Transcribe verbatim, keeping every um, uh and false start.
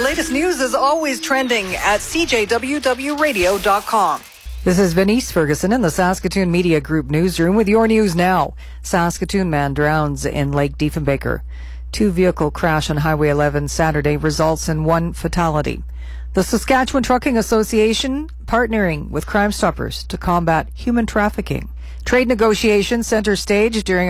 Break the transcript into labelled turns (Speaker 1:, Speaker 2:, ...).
Speaker 1: latest news is always trending at c j w w radio dot com.
Speaker 2: This is Venice Ferguson in the Saskatoon Media Group newsroom with your news now. Saskatoon man drowns in Lake Diefenbaker. Two-vehicle crash on Highway eleven Saturday results in one fatality. The Saskatchewan Trucking Association partnering with Crime Stoppers to combat human trafficking. Trade negotiations center stage during